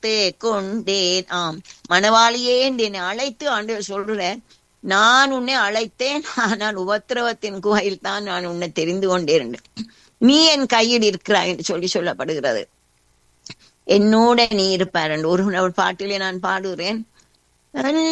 சேர்த்து கொண்டேன். ஆம், மணவாளியே என்று என்னை அழைத்து ஆண்டவர் சொல்ற, நான் உன்னை அழைத்தேன், ஆனால் உபத்திரவத்தின் குகையில் தான் நான் உன்னை தெரிந்து கொண்டேன். நீ என் கையில் இருக்கிறாய் என்று சொல்லப்படுகிறது. என்னோட நீ இருப்பார் என்று ஒரு பாட்டிலே நான் பாடுகிறேன்.